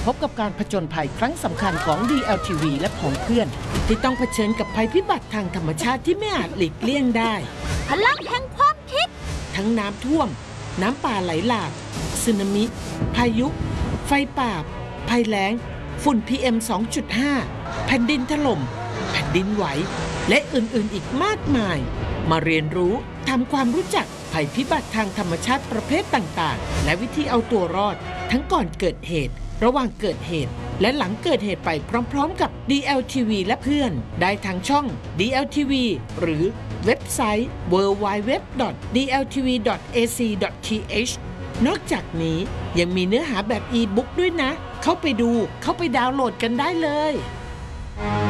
พบกับการผจญภัยครั้งสำคัญของ DLTV และของเพื่อนที่ต้องเผชิญกับภัยพิบัติทางธรรมชาติที่ไม่อาจหลีกเลี่ยงได้พลังแห่งความคิดทั้งน้ำท่วมน้ำป่าไหลหลากสึนามิพายุไฟป่าภัยแล้งฝุ่น PM 2.5 แผ่นดินถล่มแผ่นดินไหวและอื่นๆอีกมากมายมาเรียนรู้ทำความรู้จักภัยพิบัติทางธรรมชาติประเภทต่างๆและวิธีเอาตัวรอดทั้งก่อนเกิดเหตุระหว่างเกิดเหตุและหลังเกิดเหตุไปพร้อมๆกับ DLTV และเพื่อนได้ทางช่อง DLTV หรือเว็บไซต์ www.dltv.ac.th นอกจากนี้ยังมีเนื้อหาแบบอีบุ๊กด้วยนะเข้าไปดูเข้าไปดาวน์โหลดกันได้เลย